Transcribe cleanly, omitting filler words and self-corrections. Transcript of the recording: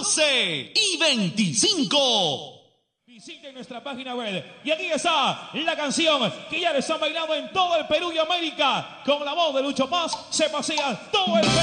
12 y 25. Visiten nuestra página web. Y aquí está la canción que ya le están bailando en todo el Perú y América. Con la voz de Lucho Paz se pasea todo el Perú.